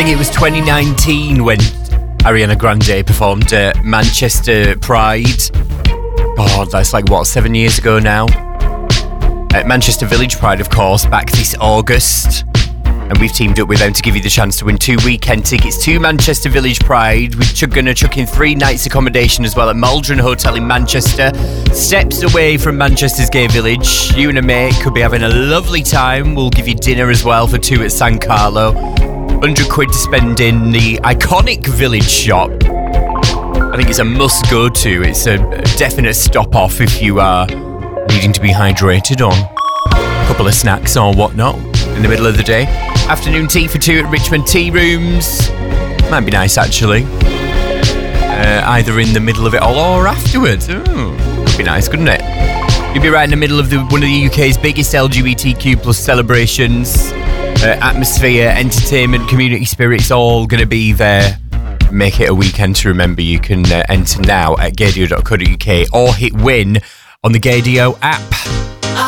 think it was 2019 when Ariana Grande performed at Manchester Pride. God, that's 7 years ago now. At Manchester Village Pride, of course, back this August. And we've teamed up with them to give you the chance to win 2 weekend tickets to Manchester Village Pride. We're going to chuck in 3 nights accommodation as well at Maldron Hotel in Manchester. Steps away from Manchester's Gay Village. You and a mate could be having a lovely time. We'll give you dinner as well for 2 at San Carlo. 100 quid to spend in the iconic Village shop. I think it's a must go to. It's a definite stop off if you are needing to be hydrated on a couple of snacks or whatnot in the middle of the day. Afternoon tea for 2 at Richmond Tea Rooms. Might be nice, actually. Either in the middle of it all or afterwards. Could be nice, couldn't it? You'll be right in the middle of one of the UK's biggest LGBTQ plus celebrations. Atmosphere, entertainment, community spirit's all going to be there. Make it a weekend to remember. You can enter now at gaydio.co.uk or hit win on the Gaydio app.